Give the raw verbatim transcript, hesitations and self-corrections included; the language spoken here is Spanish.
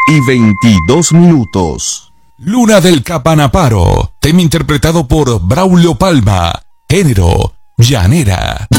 y veintidós minutos. Luna del Capanaparo, tema interpretado por Braulio Palma, género llanera.